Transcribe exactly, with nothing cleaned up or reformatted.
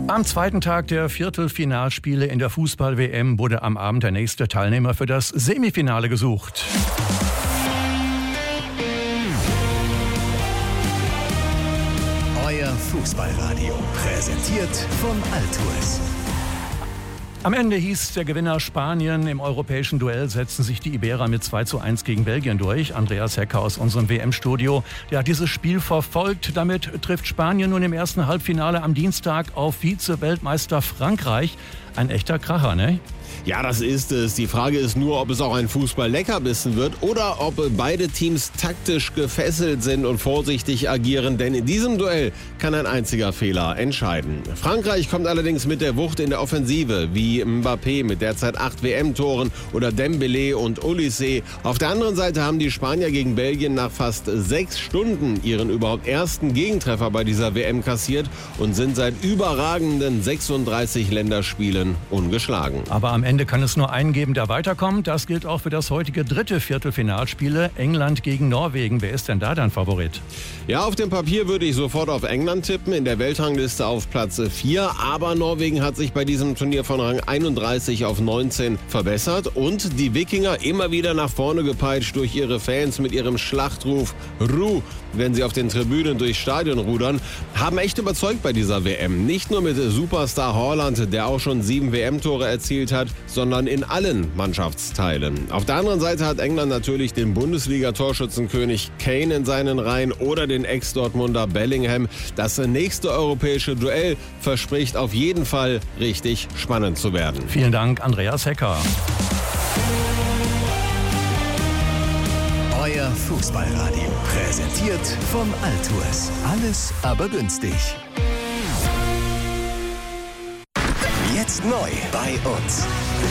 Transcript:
Am zweiten Tag der Viertelfinalspiele in der Fußball-W M wurde am Abend der nächste Teilnehmer für das Semifinale gesucht. Euer Fußballradio, präsentiert von Altours. Am Ende hieß der Gewinner Spanien. Im europäischen Duell setzten sich die Iberer mit zwei zu eins gegen Belgien durch. Andreas Hecker aus unserem W M-Studio, der hat dieses Spiel verfolgt. Damit trifft Spanien nun im ersten Halbfinale am Dienstag auf Vize-Weltmeister Frankreich. Ein echter Kracher, ne? Ja, das ist es. Die Frage ist nur, ob es auch ein Fußball-Leckerbissen wird oder ob beide Teams taktisch gefesselt sind und vorsichtig agieren. Denn in diesem Duell kann ein einziger Fehler entscheiden. Frankreich kommt allerdings mit der Wucht in der Offensive, wie Mbappé mit derzeit acht W M-Toren oder Dembélé und Olysée. Auf der anderen Seite haben die Spanier gegen Belgien nach fast sechs Stunden ihren überhaupt ersten Gegentreffer bei dieser W M kassiert und sind seit überragenden sechsunddreißig Länderspielen ungeschlagen. Aber am Ende kann es nur einen geben, der weiterkommt. Das gilt auch für das heutige dritte Viertelfinalspiele. England gegen Norwegen. Wer ist denn da dein Favorit? Ja, auf dem Papier würde ich sofort auf England tippen. In der Weltrangliste auf Platz vier. Aber Norwegen hat sich bei diesem Turnier von Rang einunddreißig auf neunzehn verbessert. Und die Wikinger immer wieder nach vorne gepeitscht durch ihre Fans mit ihrem Schlachtruf Ruh, wenn sie auf den Tribünen durchs Stadion rudern, haben echt überzeugt bei dieser W M. Nicht nur mit Superstar Haaland, der auch schon sieben W M-Tore erzielt hat, sondern in allen Mannschaftsteilen. Auf der anderen Seite hat England natürlich den Bundesliga-Torschützenkönig Kane in seinen Reihen oder den Ex-Dortmunder Bellingham. Das nächste europäische Duell verspricht auf jeden Fall richtig spannend zu werden. Vielen Dank, Andreas Hecker. Euer Fußballradio, präsentiert von Altours. Alles aber günstig. Jetzt neu bei uns.